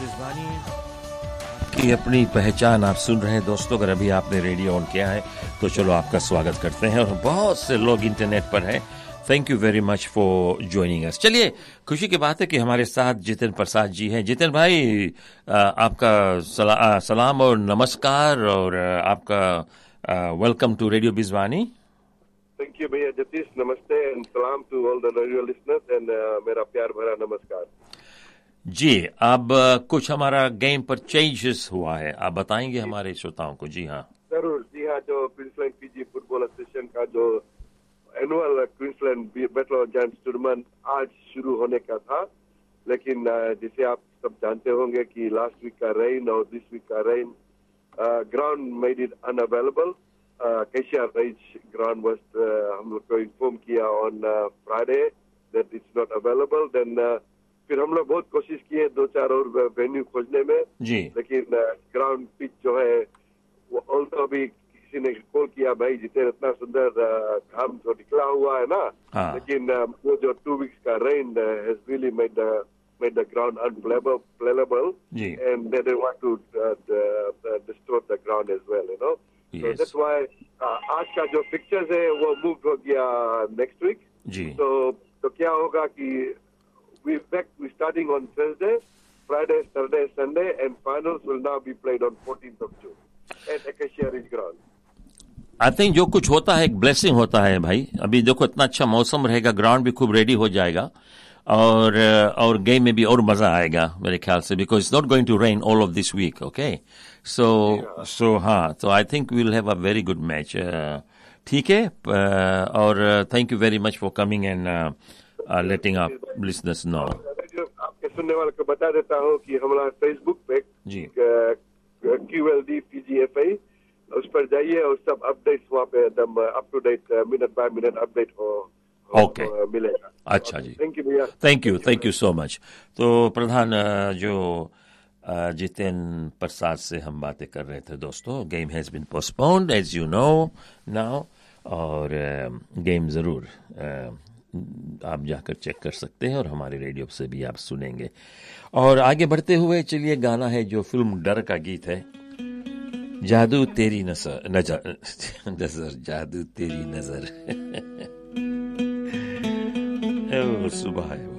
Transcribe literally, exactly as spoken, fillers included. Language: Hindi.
बिजवानी की अपनी पहचान आप सुन रहे हैं दोस्तों। अगर अभी आपने रेडियो ऑन किया है तो चलो आपका स्वागत करते हैं। और बहुत से लोग इंटरनेट पर हैं। Thank you very much for joining us. चलिए, खुशी की बात है कि हमारे साथ जितिन प्रसाद जी हैं। जितिन भाई, आपका सला, सलाम और नमस्कार और आपका welcome to radio बिजवानी। Thank you भैया जतीश, नमस्ते एंड सलाम to all the radio listeners and मेरा प्यार भरा नमस्कार जी। अब कुछ हमारा गेम पर चेंजेस हुआ है, आप बताएंगे हमारे श्रोताओं को? जी हाँ जरूर। जी हाँ, जो क्वींसलैंड पीजी फुटबॉल एसोसिएशन का जो annual Queensland battle of giants tournament आज शुरू होने का था, लेकिन जिसे आप सब जानते होंगे कि लास्ट वीक का रेन और दिस वीक का rain ground made it unavailable. Cassia rise ground was हम लोग को इन्फॉर्म किया on Friday that it's not available. Then फिर हम लोग बहुत कोशिश किए दो चार और वेन्यू खोजने में जी, लेकिन ग्राउंड पिच जो है वो ऑल्सो भी किसी ने कॉल किया, भाई जितने इतना सुंदर घाम जो निकला हुआ है ना, हाँ। लेकिन वो जो टू वीक्स का rain has really made made the ground unplayable ji. and they didn't want to uh, uh, disturb the ground as well, you know. Yes. So that's why uh, आज का जो पिक्चर्स है वो मूव हो गया नेक्स्ट वीक जी। तो तो क्या होगा कि we back we starting on Thursday, Friday, Saturday, Sunday and finals will now be played on fourteenth of June at Acacia Ridge Ground. I think जो कुछ होता है एक ब्लेसिंग होता है भाई। अभी देखो इतना अच्छा मौसम रहेगा, ग्राउंड भी खूब रेडी हो जाएगा और और गेम में भी और मजा आएगा मेरे ख्याल से, because it's not going to rain all of this week. Okay, सो सो हाँ, तो I think we will have a very good match. ठीक है, और thank you very much for coming and letting our listeners no. आपके सुनने वाले को बता देता हूँ कि हमारा फेसबुक पे G Q L D P G F I, उस पर जाइए और सब अपडेट्स वहाँ पे एकदम up to date minute by minute update हो ओके okay. मिलेगा। अच्छा जी, थैंक यू भैया, thank you thank you so much. तो प्रधान, जो जितिन प्रसाद से हम बातें कर रहे थे दोस्तों, game has been postponed as you know now, और गेम जरूर आप जाकर चेक कर सकते हैं और हमारे रेडियो से भी आप सुनेंगे। और आगे बढ़ते हुए चलिए, गाना है जो फिल्म डर का गीत है, जादू तेरी नजर नजर नजर जादू तेरी नजर सुबह है।